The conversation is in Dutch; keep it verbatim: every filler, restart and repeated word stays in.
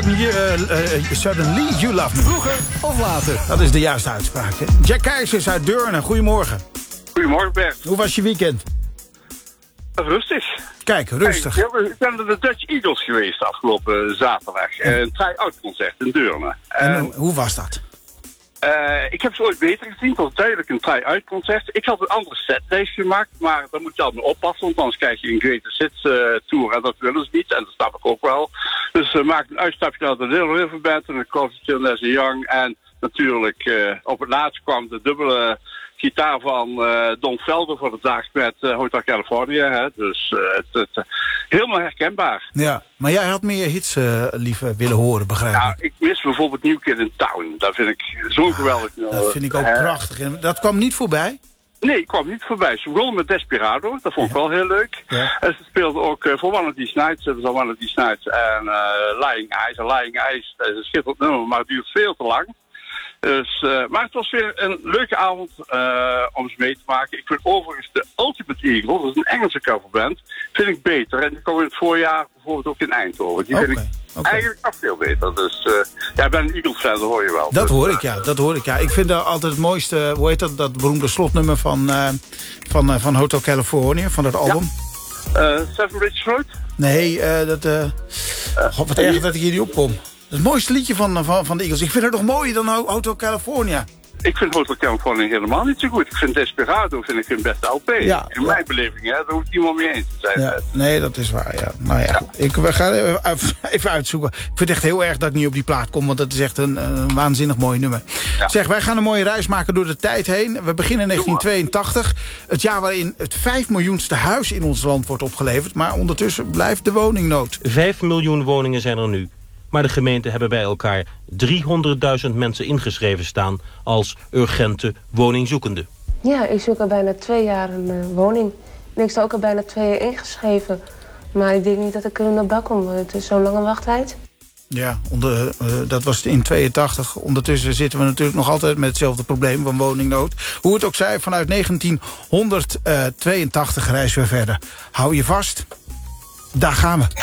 suddenly, uh, uh, suddenly you love me. Vroeger of later? Dat is de juiste uitspraak. Hè? Jack Keijsers uit Deurne, goedemorgen. Goedemorgen Bert. Hoe was je weekend? Rustig. Kijk, rustig. Hey, ik ben naar de Dutch Eagles geweest afgelopen zaterdag. Ja. Een try-out concert in Deurne. En En, hoe, hoe was dat? uh, ik heb ze ooit beter gezien. Het was duidelijk een try-out concert. Ik had een andere setlijst gemaakt, maar daar moet je altijd mee oppassen. Want anders krijg je een Greatest Hits uh, tour en dat willen ze niet. En dat snap ik ook wel. Dus uh, maak een uitstapje naar de Little River Band en de Crosby, Stills and Young. En natuurlijk uh, op het laatst kwam de dubbele gitaar van uh, Don Felder voor de dag met uh, Hotel California. Hè. Dus uh, het, het, helemaal herkenbaar. Ja, maar jij had meer hits uh, liever willen horen, begrijp ik. Ja, ik mis bijvoorbeeld New Kid in Town. Dat vind ik zo'n geweldig. Dat vind ik ook uh, prachtig. En dat kwam niet voorbij? Nee, ik kwam niet voorbij. Ze begonnen met Desperado. Dat vond ik ja. wel heel leuk. Ja. En ze speelden ook uh, voor One of These Nights. Ze One of These Nights en uh, Lying Eyes. En Lying Eyes, dat is een schitterend nummer, maar het duurt veel te lang. Dus, uh, maar het was weer een leuke avond uh, om eens mee te maken. Ik vind overigens de Ultimate Eagle, dat is een Engelse coverband, vind ik beter. En die komen in het voorjaar bijvoorbeeld ook in Eindhoven. Die okay, vind ik okay. eigenlijk nog veel beter. Dus uh, ja, ik ben een Eagles fan, dat hoor je wel. Dat dus, hoor ik, ja. Dat hoor ik, ja. Ik vind dat altijd het mooiste, hoe heet dat, dat beroemde slotnummer van, uh, van, uh, van Hotel California, van dat album. Ja. Uh, Seven Bridge Road? Nee, uh, dat... Uh, God, wat erg dat ik hier niet opkom. Het mooiste liedje van, van, van de Eagles. Ik vind het nog mooier dan Hotel California. Ik vind Hotel California helemaal niet zo goed. Ik vind Desperado vind ik hun beste L P. Ja, in mijn ja. beleving, hè. Daar hoeft iemand mee eens te zijn. Ja, nee, dat is waar, ja. Nou ja, ja. Ik, we gaan even, even uitzoeken. Ik vind het echt heel erg dat ik niet op die plaat kom, want dat is echt een, een waanzinnig mooi nummer. Ja. Zeg, wij gaan een mooie reis maken door de tijd heen. We beginnen in negentien tweeëntachtig. Het jaar waarin het vijf miljoenste huis in ons land wordt opgeleverd. Maar ondertussen blijft de woningnood. Vijf miljoen woningen zijn er nu. Maar de gemeenten hebben bij elkaar driehonderdduizend mensen ingeschreven staan als urgente woningzoekenden. Ja, ik zoek al bijna twee jaar een uh, woning. En ik sta ook al bijna twee jaar ingeschreven. Maar ik denk niet dat ik er naar bak kom. Het is zo'n lange wachttijd. Ja, onder, uh, dat was in tweeëntachtig. Ondertussen zitten we natuurlijk nog altijd met hetzelfde probleem van woningnood. Hoe het ook zij, vanuit negentienhonderdtweeëntachtig reizen we verder. Hou je vast, daar gaan we.